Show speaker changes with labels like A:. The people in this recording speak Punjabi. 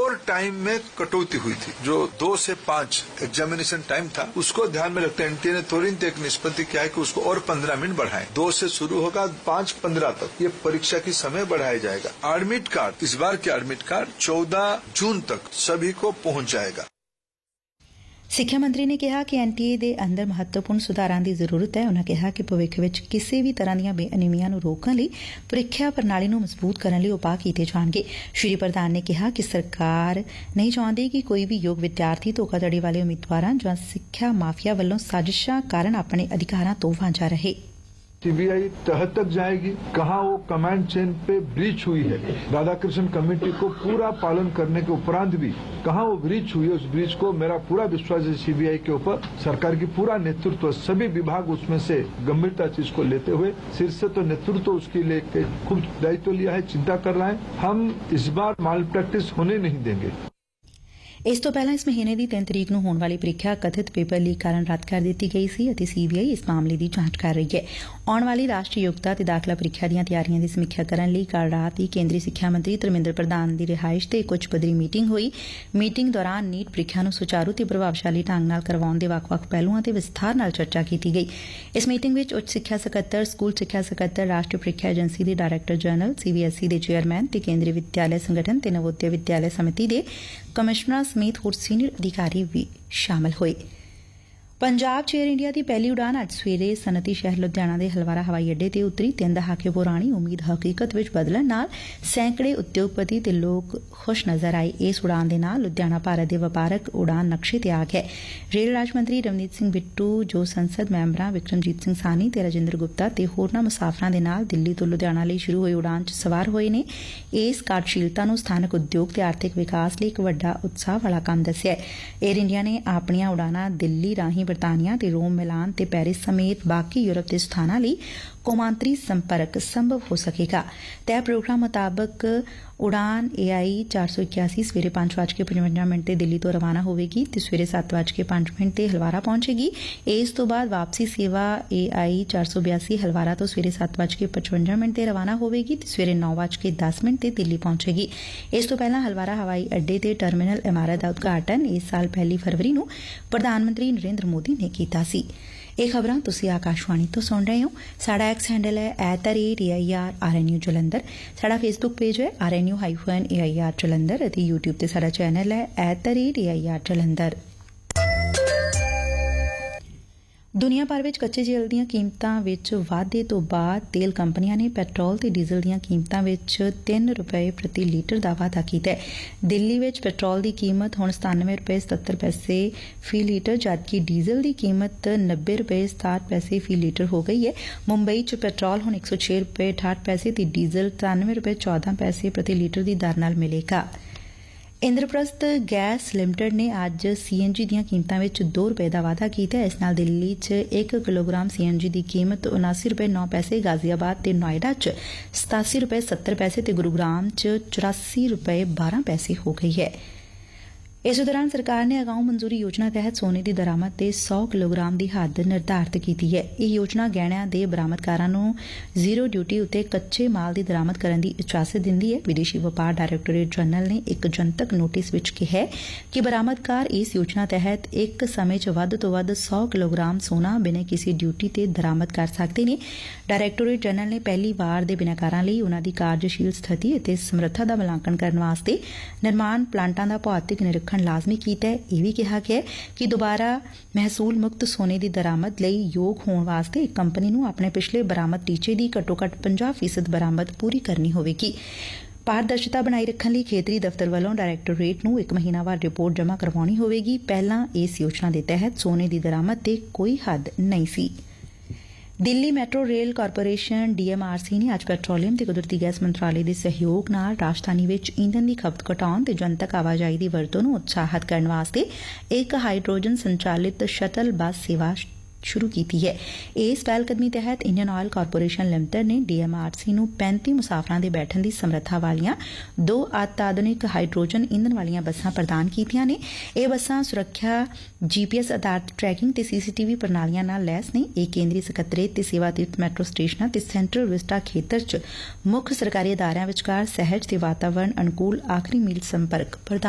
A: और टाइम में कटौती हुई थी। जो 2 से 5 एग्जामिनेशन टाइम था उसको ध्यान में रखते एनटीए ने तुरंत एक निष्पत्ति किया है कि उसको और 15 मिनट बढ़ाएं। 2 से शुरू होगा 5:15 तक ये परीक्षा की समय बढ़ाया जाएगा। एडमिट कार्ड, इस बार के एडमिट कार्ड 14 जून तक सभी को पहुंच जाएगा।
B: ਸਿੱਖਿਆ ਮੰਤਰੀ ਨੇ ਕਿਹਾ ਕਿ ਐਨਟੀਏ ਦੇ ਅੰਦਰ ਮਹੱਤਵਪੂਰਨ ਸੁਧਾਰਾਂ ਦੀ ਜ਼ਰੂਰਤ ਹੈ। ਉਨੂਂ ਕਿਹਾ ਕਿ ਭਵਿੱਖ ਵਿੱਚ ਕਿਸੇ ਵੀ ਤਰ੍ਹਾਂ ਦੀਆਂ ਬੇਅਨਿਯਮੀਆਂ ਨੂੰ ਰੋਕਣ ਲਈ ਪ੍ਰੀਖਿਆ ਪ੍ਰਣਾਲੀ ਨੂੰ ਮਜ਼ਬੂਤ ਕਰਨ ਲਈ ਉਪਾਅ ਕੀਤੇ ਜਾਣਗੇ। ਸ਼੍ਰੀ ਪ੍ਰਧਾਨ ਨੇ ਕਿਹਾ ਕਿ ਸਰਕਾਰ ਨਹੀਂ ਚਾਹੁੰਦੀ ਕਿ ਕੋਈ ਵੀ ਯੋਗ ਵਿਦਿਆਰਥੀ ਧੋਖਾਧੜੀ ਵਾਲੇ ਉਮੀਦਵਾਰਾਂ ਜਾਂ ਸਿੱਖਿਆ ਮਾਫੀਆ ਵੱਲੋਂ ਸਾਜ਼ਿਸ਼ਾਂ ਕਾਰਨ ਆਪਣੇ ਅਧਿਕਾਰਾਂ ਤੋਂ ਵਾਂਝਾ ਰਹੇ।
A: सीबीआई तह तक जाएगी, कहां वो कमांड चेन पे ब्रीच हुई है, राधाकृष्ण कमेटी को पूरा पालन करने के उपरांत भी कहां वो ब्रीच हुई है, उस ब्रीच को मेरा पूरा विश्वास है सीबीआई के ऊपर। सरकार की पूरा नेतृत्व, सभी विभाग उसमें से गंभीरता चीज को लेते हुए शीर्ष तो नेतृत्व उसके लेके खूब दायित्व लिया है, चिंता कर रहा है। हम इस बार माल प्रैक्टिस होने नहीं देंगे।
B: ਇਸ ਤੋਂ ਪਹਿਲਾਂ ਇਸ ਮਹੀਨੇ ਦੀ 3 ਤਰੀਕ ਨੂੰ ਹੋਣ ਵਾਲੀ ਪ੍ਰੀਖਿਆ ਕਥਿਤ ਪੇਪਰ ਲੀਕ ਕਾਰਨ ਰੱਦ ਕਰ ਦਿੱਤੀ ਗਈ ਸੀ ਅਤੇ ਸੀਬੀਆਈ ਇਸ ਮਾਮਲੇ ਦੀ ਜਾਂਚ ਕਰ ਰਹੀ ਹੈ। ਆਉਣ ਵਾਲੀ ਰਾਸ਼ਟਰੀ ਯੋਗਤਾ ਤੇ ਦਾਖਲਾ ਪ੍ਰੀਖਿਆ ਦੀਆਂ ਤਿਆਰੀਆਂ ਦੀ ਸਮੀਖਿਆ ਕਰਨ ਲਈ ਕੱਲ੍ਹ ਰਾਤ ਹੀ ਕੇਂਦਰੀ ਸਿੱਖਿਆ ਮੰਤਰੀ ਧਰਮਿੰਦਰ ਪ੍ਰਧਾਨ ਦੀ ਰਿਹਾਇਸ਼ ਤੇ ਇੱਕ ਉੱਚ ਪੱਧਰੀ ਮੀਟਿੰਗ ਹੋਈ। ਮੀਟਿੰਗ ਦੌਰਾਨ ਨੀਟ ਪ੍ਰੀਖਿਆ ਨੂੰ ਸੁਚਾਰੂ ਤੇ ਪ੍ਰਭਾਵਸ਼ਾਲੀ ਢੰਗ ਨਾਲ ਕਰਵਾਉਣ ਦੇ ਵੱਖ-ਵੱਖ ਪਹਿਲੂਆਂ ਤੇ ਵਿਸਥਾਰ ਨਾਲ ਚਰਚਾ ਕੀਤੀ ਗਈ। ਇਸ ਮੀਟਿੰਗ ਵਿੱਚ ਉੱਚ ਸਿੱਖਿਆ ਸਕੱਤਰ, ਸਕੂਲ ਸਿੱਖਿਆ ਸਕੱਤਰ, ਰਾਸ਼ਟਰੀ ਪ੍ਰੀਖਿਆ ਏਜੰਸੀ ਦੇ ਡਾਇਰੈਕਟਰ ਜਨਰਲ, ਸੀਬੀਐਸਈ ਦੇ ਚੇਅਰਮੈਨ ਤੇ ਕੇਂਦਰੀ ਵਿਦਿਆਲਿਆ ਸੰਗਠਨ ਤੇ ਨਵੋਦਿਆ ਵਿਦਿਆਲਿਆ ਸਮਿਤੀ ਦੇ ਕਮਿਸ਼ਨਰਾਂ ਸਮੇਤ ਹੋਰ ਸੀਨੀਅਰ ਅਧਿਕਾਰੀ ਵੀ ਸ਼ਾਮਲ ਹੋਏ। ਪੰਜਾਬ ਚ ਏਅਰ ਇੰਡੀਆ ਦੀ ਪਹਿਲੀ ਉਡਾਨ ਅੱਜ ਸਵੇਰੇ ਸਨਅਤੀ ਸ਼ਹਿਰ ਲੁਧਿਆਣਾ ਦੇ ਹਲਵਾਰਾ ਹਵਾਈ ਅੱਡੇ ਤੇ ਉਤਰੀ। 3 ਦਹਾਕੇ ਪੁਰਾਣੀ ਉਮੀਦ ਹਕੀਕਤ ਵਿੱਚ ਬਦਲਣ ਨਾਲ ਸੈਂਕੜੇ ਉਦਯੋਗਪਤੀ ਤੇ ਲੋਕ ਖੁਸ਼ ਨਜ਼ਰ ਆਏ। ਇਸ ਉਡਾਨ ਦੇ ਨਾਲ ਲੁਧਿਆਣਾ ਭਾਰਤ ਦੇ ਵਪਾਰਕ ਉਡਾਨ ਨਕਸ਼ੇ ਤੇ ਆ ਗਿਆ। ਰੇਲ ਰਾਜ ਮੰਤਰੀ ਰਵਨੀਤ ਸਿੰਘ ਬਿੱਟੂ, ਜੋ ਸੰਸਦ ਮੈਂਬਰਾਂ ਵਿਕਰਮਜੀਤ ਸਿੰਘ ਸਾਨੀ ਤੇ ਰਾਜਿੰਦਰ ਗੁਪਤਾ ਤੇ ਹੋਰਨਾਂ ਮੁਸਾਫਰਾਂ ਦੇ ਨਾਲ ਦਿੱਲੀ ਤੋਂ ਲੁਧਿਆਣਾ ਲਈ ਸ਼ੁਰੂ ਹੋਈ ਉਡਾਨ ਚ ਸਵਾਰ ਹੋਏ ਨੇ। ਇਸ ਕਾਰਜਸ਼ੀਲਤਾ ਨੂੰ ਸਥਾਨਕ ਉਦਯੋਗ ਤੇ ਆਰਥਿਕ ਵਿਕਾਸ ਲਈ ਇੱਕ ਵੱਡਾ ਉਤਸ਼ਾਹ ਵਾਲਾ ਕੰਮ ਦੱਸਿਆ। ਏਅਰ ਇੰਡੀਆ ਨੇ ਆਪਣੀਆਂ ਉਡਾਨਾਂ ਦਿੱਲੀ ਰਾਹੀਂ ਬਰਤਾਨੀਆ ਤੇ ਰੋਮ, ਮਿਲਾਨ ਤੇ ਪੈਰਿਸ ਸਮੇਤ ਬਾਕੀ ਯੂਰਪ ਦੇ ਸਥਾਨਾਂ ਲਈ ਕੌਮਾਂਤਰੀ ਸੰਪਰਕ ਸੰਭਵ ਹੋ ਸਕੇਗਾ। ਤੈਅ ਪ੍ਰੋਗਰਾਮ ਮੁਤਾਬਕ ਉਡਾਨ AI 481 ਸਵੇਰੇ 5:55 ਤੇ ਦਿੱਲੀ ਤੋਂ ਰਵਾਨਾ ਹੋਵੇਗੀ ਤੇ ਸਵੇਰੇ 7:05 ਤੇ ਹਲਵਾਰਾ ਪਹੁੰਚੇਗੀ। ਇਸ ਤੋਂ ਬਾਅਦ ਵਾਪਸੀ ਸੇਵਾ AI 482 ਹਲਵਾਰਾ ਤੋਂ ਸਵੇਰੇ 7:55 ਤੇ ਰਵਾਨਾ ਹੋਵੇਗੀ ਤੇ ਸਵੇਰੇ 9:10 ਤੇ ਦਿੱਲੀ ਪਹੁੰਚੇਗੀ। ਇਸ ਤੋਂ ਪਹਿਲਾਂ ਹਲਵਾਰਾ ਹਵਾਈ ਅੱਡੇ ਤੇ ਟਰਮੀਨਲ ਇਮਾਰਤ ਦਾ ਉਦਘਾਟਨ ਇਸ ਸਾਲ 1 ਫਰਵਰੀ ਨੂੰ ਪ੍ਰਧਾਨ ਮੰਤਰੀ ਨਰਿੰਦਰ ਮੋਦੀ ਨੇ ਕੀਤਾ ਸੀ। ਇਹ ਖਬਰਾਂ ਤੁਸੀਂ ਆਕਾਸ਼ਵਾਣੀ ਤੋਂ ਸੁਣ ਰਹੇ ਹੋ। ਸਾਡਾ ਐਕਸ ਹੈਂਡਲ ਹੈ @AIRRNU ਜਲੰਧਰ। ਸਾਡਾ ਫੇਸਬੁੱਕ ਪੇਜ ਹੈ RNU-AIR ਜਲੰਧਰ ਅਤੇ YouTube ਤੇ ਸਾਡਾ ਚੈਨਲ ਹੈ @AIR ਜਲੰਧਰ। ਦੁਨੀਆ ਭਰ ਵਿੱਚ ਕੱਚੇ ਤੇਲ ਦੀਆਂ ਕੀਮਤਾਂ ਵਿੱਚ ਵਾਧੇ ਤੋਂ ਬਾਅਦ ਤੇਲ ਕੰਪਨੀਆਂ ਨੇ ਪੈਟਰੋਲ ਤੇ ਡੀਜ਼ਲ ਦੀਆਂ ਕੀਮਤਾਂ ਵਿੱਚ ₹3 ਪ੍ਰਤੀ ਲੀਟਰ ਦਾ ਵਾਧਾ ਕੀਤਾ ਹੈ। ਦਿੱਲੀ ਵਿੱਚ ਪੈਟਰੋਲ ਦੀ ਕੀਮਤ ਹੁਣ ₹97.77 ਫੀ ਲੀਟਰ, ਜਦਕਿ ਡੀਜ਼ਲ ਦੀ ਕੀਮਤ ₹90.67 ਫੀ ਲੀਟਰ ਹੋ ਗਈ ਹੈ। ਮੁੰਬਈ ਚ ਪੈਟਰੋਲ ਹੁਣ ₹106.68 ਤੇ ਡੀਜ਼ਲ ₹93.14 ਪ੍ਰਤੀ ਲੀਟਰ ਦੀ ਦਰ ਨਾਲ ਮਿਲੇਗਾ। ਇੰਦਰਪ੍ਰਸਥ ਗੈਸ ਲਿਮਟਿਡ ਨੇ ਅੱਜ CNG ਦੀਆਂ ਕੀਮਤਾਂ ਵਿੱਚ ₹2 ਦਾ ਵਾਧਾ ਕੀਤਾ। ਇਸ ਨਾਲ ਦਿੱਲੀ 'ਚ 1 ਕਿਲੋਗ੍ਰਾਮ CNG ਦੀ ਕੀਮਤ ₹79.09, ਗਾਜ਼ੀਆਬਾਦ ਤੇ ਨੋਇਡਾ 'ਚ ₹87.70 ਤੇ ਗੁਰੂਗ੍ਰਾਮ 'ਚ ₹84.12 ਹੋ ਗਈ ਹੈ। ਇਸ ਦੌਰਾਨ ਸਰਕਾਰ ਨੇ ਅਗਾਊਂ ਮਨਜ਼ੂਰੀ ਯੋਜਨਾ ਤਹਿਤ ਸੋਨੇ ਦੀ ਦਰਾਮਦ ਤੇ 100 ਕਿਲੋਗ੍ਰਾਮ ਦੀ ਹੱਦ ਨਿਰਧਾਰਿਤ ਕੀਤੀ ਹੈ। ਇਹ ਯੋਜਨਾ ਗਹਿਣਿਆਂ ਦੇ ਬਰਾਮਦਕਾਰਾਂ ਨੂੰ ਜ਼ੀਰੋ ਡਿਊਟੀ ਉੱਤੇ ਕੱਚੇ ਮਾਲ ਦੀ ਦਰਾਮਦ ਕਰਨ ਦੀ ਇਜਾਜ਼ਤ ਦਿੰਦੀ ਹੈ। ਵਿਦੇਸ਼ੀ ਵਪਾਰ ਡਾਇਰੈਕਟੋਰੇਟ ਜਨਰਲ ਨੇ ਇੱਕ ਜਨਤਕ ਨੋਟਿਸ ਵਿੱਚ ਕਿਹਾ ਕਿ ਬਰਾਮਦਕਾਰ ਇਸ ਯੋਜਨਾ ਤਹਿਤ ਇੱਕ ਸਮੇਂ 'ਚ ਵੱਧ ਤੋਂ ਵੱਧ 100 ਕਿਲੋਗ੍ਰਾਮ ਸੋਨਾ ਬਿਨਾਂ ਕਿਸੇ ਡਿਊਟੀ ਤੇ ਦਰਾਮਦ ਕਰ ਸਕਦੇ ਨੇ। ਡਾਇਰੈਕਟੋਰੇਟ ਜਨਰਲ ਨੇ ਪਹਿਲੀ ਵਾਰ ਦੇ ਬਿਨੈਕਾਰਾਂ ਲਈ ਉਨੂਾਂ ਦੀ ਕਾਰਜਸ਼ੀਲ ਸਥਿਤੀ ਅਤੇ ਸਮਰੱਥਾ ਦਾ ਮੁਲਾਂਕਣ ਕਰਨ ਵਾਸਤੇ ਨਿਰਮਾਣ ਪਲਾਂਟਾਂ ਦਾ ਭੌਤਿਕ ਨਿਰੀਖਣ ਲਾਜ਼ਮੀ ਕੀਤਾ ਹੈ। ਇਹ ਵੀ ਕਿਹਾ ਗਿਆ ਕਿ ਦੁਬਾਰਾ ਮਹਿਸੂਲ ਮੁਕਤ ਸੋਨੇ ਦੀ ਦਰਾਮਦ ਲਈ ਯੋਗ ਹੋਣ ਵਾਸਤੇ ਇੱਕ ਕੰਪਨੀ ਨੂੰ ਆਪਣੇ ਪਿਛਲੇ ਬਰਾਮਦ ਟੀਚੇ ਦੀ ਘੱਟੋ-ਘੱਟ 50% ਬਰਾਮਦ ਪੂਰੀ ਕਰਨੀ ਹੋਵੇਗੀ। ਪਾਰਦਰਸ਼ਤਾ ਬਣਾਈ ਰੱਖਣ ਲਈ ਖੇਤਰੀ ਦਫ਼ਤਰ ਵੱਲੋਂ ਡਾਇਰੈਕਟੋਰੇਟ ਨੂੰ 1 ਮਹੀਨਾਵਾਰ ਰਿਪੋਰਟ ਜਮ੍ਹਾਂ ਕਰਵਾਉਣੀ ਹੋਵੇਗੀ। ਪਹਿਲਾਂ ਇਸ ਯੋਜਨਾ ਦੇ ਤਹਿਤ ਸੋਨੇ ਦੀ ਦਰਾਮਦ ਤੇ ਕੋਈ ਹੱਦ ਨਹੀਂ ਸੀ। Delhi metro rail corporation DMRC ਨੇ ਅੱਜ ਪੈਟਰੋਲੀਅਮ ਤੇ ਕੁਦਰਤੀ ਗੈਸ ਮੰਤਰਾਲੇ ਦੇ ਸਹਿਯੋਗ ਨਾਲ ਰਾਜਧਾਨੀ ਵਿੱਚ ਈਂਧਨ ਦੀ ਖਪਤ ਘਟਾਉਣ ਤੇ ਜਨਤਕ ਆਵਾਜਾਈ ਦੀ ਵਰਤੋਂ ਨੂੰ ਉਤਸ਼ਾਹਿਤ ਕਰਨ ਵਾਸਤੇ ਇੱਕ ਹਾਈਡਰੋਜਨ ਸੰਚਾਲਿਤ ਸ਼ਟਲ ਬੱਸ ਸੇਵਾ ਸ਼ੁਰੂ ਕੀਤੀ ਹੈ। ਇਸ ਪਹਿਲਕਦਮੀ ਤਹਿਤ ਇੰਡੀਅਨ ਆਇਲ ਕਾਰਪੋਰੇਸ਼ਨ ਲਿਮਟਿਡ ਨੇ DMRC ਨੂੰ 35 ਮੁਸਾਫਰਾਂ ਦੇ ਬੈਠਣ ਦੀ ਸਮਰੱਥਾ ਵਾਲੀਆਂ 2 ਅਤਿਆਧੁਨਿਕ ਹਾਈਡਰੋਜਨ ਈਂਧਨ ਵਾਲੀਆਂ ਬੱਸਾਂ ਪ੍ਰਦਾਨ ਕੀਤੀਆਂ ਨੇ। ਇਹ ਬੱਸਾਂ ਸੁਰੱਖਿਆ, GPS ਆਧਾਰਿਤ ਟਰੈਕਿੰਗ ਤੇ CCTV ਪ੍ਰਣਾਲੀਆਂ ਨਾਲ ਲੈਸ ਨੇ। ਇਹ ਕੇਂਦਰੀ ਸਕੱਤਰੇਤ ਤੇ ਸੇਵਾ ਤੀਰਥ ਮੈਟਰੋ ਸਟੇਸ਼ਨਾਂ ਤੇ ਸੈਂਟਰਲ ਵਿਸਟਾ ਖੇਤਰ 'ਚ ਮੁੱਖ ਸਰਕਾਰੀ ਅਦਾਰਿਆਂ ਵਿਚਕਾਰ ਸਹਿਜ ਤੇ ਵਾਤਾਵਰਣ ਅਨੁਕੂਲ ਆਖਰੀ ਮੀਲ ਸੰਪਰਕ ਪ੍ਰਦਾਨ